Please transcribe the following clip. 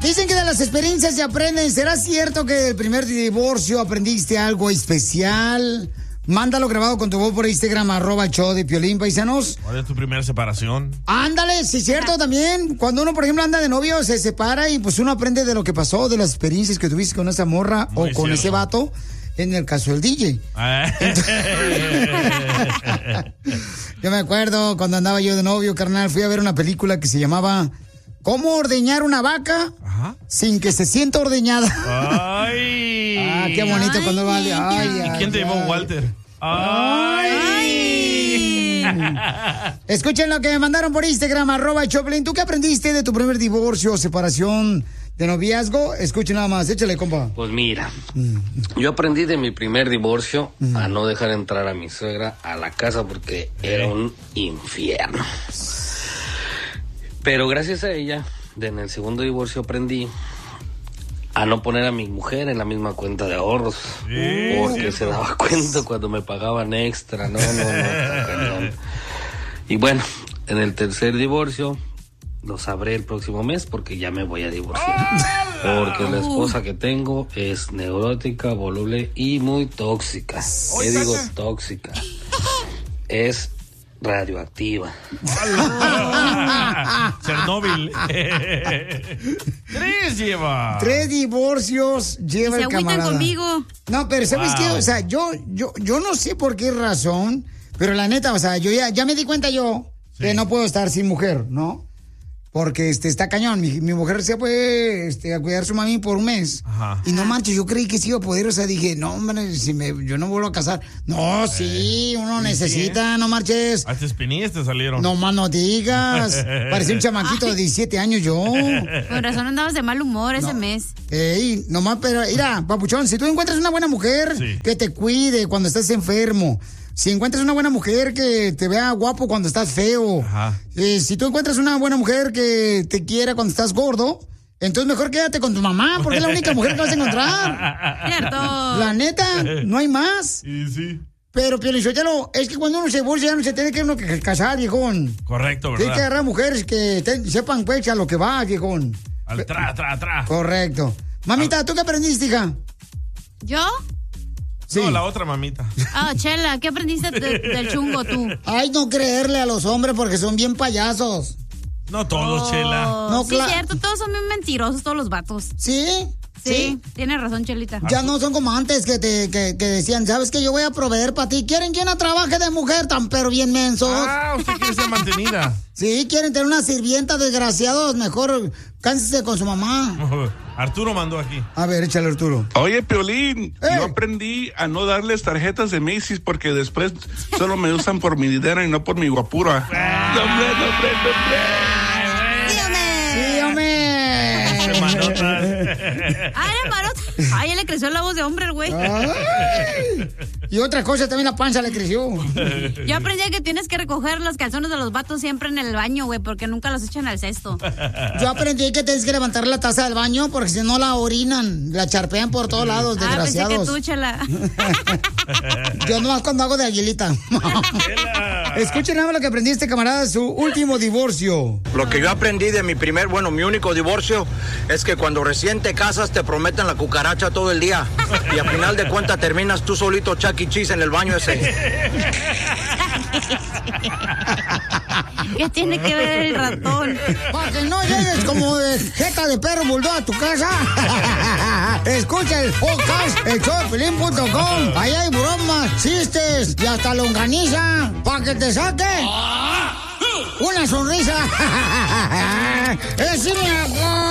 Dicen que de las experiencias se aprenden. ¿Será cierto que del primer divorcio aprendiste algo especial? Mándalo grabado con tu voz por Instagram, @show de Piolín, paisanos. ¿Cuál es tu primera separación? Ándale, sí es cierto también. Cuando uno, por ejemplo, anda de novio, se separa y pues uno aprende de lo que pasó, de las experiencias que tuviste con esa morra o con ese vato, en el caso del DJ. Yo me acuerdo cuando andaba yo de novio, carnal, fui a ver una película que se llamaba ¿Cómo ordeñar una vaca sin que se sienta ordeñada? ¡Ay! Qué bonito cuando vale. ¿Y quién te llevó, Walter? ¡Ay! Escuchen lo que me mandaron por Instagram, @Choplin. ¿Tú qué aprendiste de tu primer divorcio o separación de noviazgo? Escuchen nada más, échale, compa. Pues mira, yo aprendí de mi primer divorcio a no dejar entrar a mi suegra a la casa porque era un infierno. Pero gracias a ella, en el segundo divorcio aprendí a no poner a mi mujer en la misma cuenta de ahorros. Porque se daba cuenta cuando me pagaban extra. No. Y bueno, en el tercer divorcio lo sabré el próximo mes porque ya me voy a divorciar. Porque la esposa que tengo es neurótica, voluble y muy tóxica. ¿Qué digo tóxica? Es radioactiva. Chernóbil. 3 lleva. 3 divorcios lleva el camarada. Se agüitan conmigo. No, pero ¿sabes qué? O sea, yo no sé por qué razón, pero la neta, o sea, yo ya me di cuenta que no puedo estar sin mujer, ¿no? Porque está cañón. Mi mujer se fue a cuidar a su mami por un mes. Ajá. Y no manches, yo creí que sí iba a poder. O sea, dije, no, hombre, yo no vuelvo a casar. No, sí, uno necesita, no marches. Hasta espinillas te salieron. No más no digas. Parecía un chamaquito de 17 años yo. Con razón andabas de mal humor ese mes. Ey, nomás, pero mira, papuchón, si tú encuentras una buena mujer que te cuide cuando estás enfermo, si encuentras una buena mujer que te vea guapo cuando estás feo, si tú encuentras una buena mujer que te quiera cuando estás gordo, entonces mejor quédate con tu mamá, porque es la única mujer que vas a encontrar. Cierto. La neta, no hay más. Sí. Pero, Piolichotelo, es que cuando uno se divorcia ya no se tiene que uno que casar, viejón. Correcto, ¿verdad? Tiene que agarrar mujeres que sepan, pues, a lo que va, viejón. Al tra. Correcto. Mamita, ¿tú qué aprendiste, hija? ¿Yo? Sí. No, la otra mamita. Chela, ¿qué aprendiste del chungo tú? Ay, no creerle a los hombres porque son bien payasos. No todos, Chela. No, sí, cierto, todos son bien mentirosos, todos los vatos. ¿Sí? Sí, tienes razón, Chelita. Ya no son como antes que decían, ¿sabes qué? Yo voy a proveer para ti. ¿Quieren que una trabaje de mujer tan pero bien mensos? Usted quiere ser mantenida. Sí, quieren tener una sirvienta, desgraciados. Mejor cánsese con su mamá. Arturo mandó aquí. A ver, échale, Arturo. Oye, Piolín, yo aprendí a no darles tarjetas de Macy's porque después solo me usan por mi dinero y no por mi guapura. ¡Hombre! ¡Ay, marota! ¡Ay, ya le creció la voz de hombre el güey! Y otra cosa, también la panza le creció. Yo aprendí que tienes que recoger los calzones de los vatos siempre en el baño, güey, porque nunca los echan al cesto. Yo aprendí que tienes que levantar la taza del baño porque si no la orinan, la charpean por todos lados, desgraciados. Pensé que tú, Chela. Yo nomás cuando hago de aguilita. Escuchen nada lo que aprendiste, camarada, su último divorcio. Lo que yo aprendí de mi mi único divorcio es que cuando recién te casas te prometen la cucaracha todo el día y al final de cuentas terminas tú solito Chuck E. Cheese en el baño ese. ¿Qué tiene que ver el ratón? Para que no llegues como de jeta de perro bulldog a tu casa. Escucha el podcast, elshowdepiolín.com. Ahí hay bromas, chistes y hasta longaniza para que te saque una sonrisa. ¡Es